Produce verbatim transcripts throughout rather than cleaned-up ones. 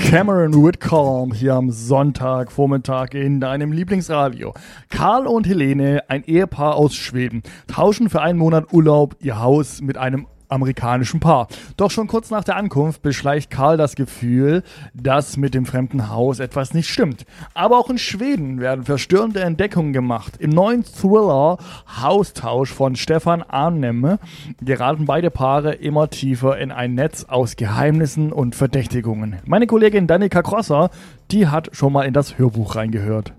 Cameron Whitcomb hier am Sonntagvormittag in deinem Lieblingsradio. Karl und Helene, ein Ehepaar aus Schweden, tauschen für einen Monat Urlaub ihr Haus mit einem amerikanischen Paar. Doch schon kurz nach der Ankunft beschleicht Karl das Gefühl, dass mit dem fremden Haus etwas nicht stimmt. Aber auch in Schweden werden verstörende Entdeckungen gemacht. Im neuen Thriller Haustausch von Stefan Arnemme geraten beide Paare immer tiefer in ein Netz aus Geheimnissen und Verdächtigungen. Meine Kollegin Danica Crosser, die hat schon mal in das Hörbuch reingehört.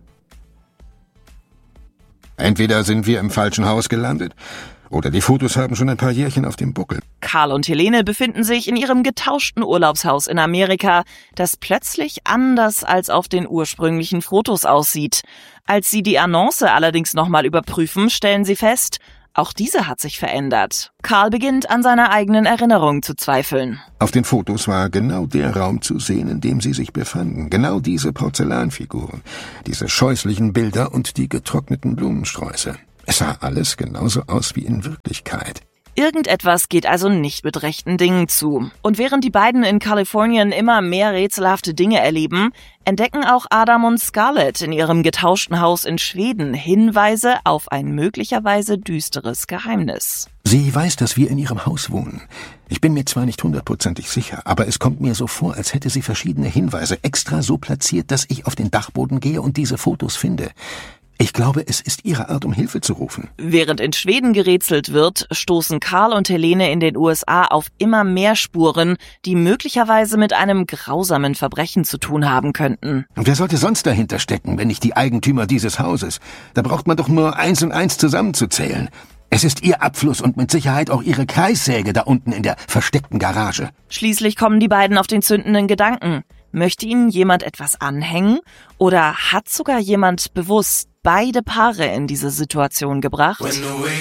Entweder sind wir im falschen Haus gelandet, oder die Fotos haben schon ein paar Jährchen auf dem Buckel. Karl und Helene befinden sich in ihrem getauschten Urlaubshaus in Amerika, das plötzlich anders als auf den ursprünglichen Fotos aussieht. Als sie die Annonce allerdings nochmal überprüfen, stellen sie fest, auch diese hat sich verändert. Karl beginnt an seiner eigenen Erinnerung zu zweifeln. Auf den Fotos war genau der Raum zu sehen, in dem sie sich befanden. Genau diese Porzellanfiguren, diese scheußlichen Bilder und die getrockneten Blumensträuße. Es sah alles genauso aus wie in Wirklichkeit. Irgendetwas geht also nicht mit rechten Dingen zu. Und während die beiden in Kalifornien immer mehr rätselhafte Dinge erleben, entdecken auch Adam und Scarlett in ihrem getauschten Haus in Schweden Hinweise auf ein möglicherweise düsteres Geheimnis. Sie weiß, dass wir in ihrem Haus wohnen. Ich bin mir zwar nicht hundertprozentig sicher, aber es kommt mir so vor, als hätte sie verschiedene Hinweise extra so platziert, dass ich auf den Dachboden gehe und diese Fotos finde. Ich glaube, es ist ihre Art, um Hilfe zu rufen. Während in Schweden gerätselt wird, stoßen Karl und Helene in den U S A auf immer mehr Spuren, die möglicherweise mit einem grausamen Verbrechen zu tun haben könnten. Und wer sollte sonst dahinter stecken, wenn nicht die Eigentümer dieses Hauses? Da braucht man doch nur eins und eins zusammenzuzählen. Es ist ihr Abfluss und mit Sicherheit auch ihre Kreissäge da unten in der versteckten Garage. Schließlich kommen die beiden auf den zündenden Gedanken. Möchte ihnen jemand etwas anhängen? Oder hat sogar jemand bewusst beide Paare in diese Situation gebracht?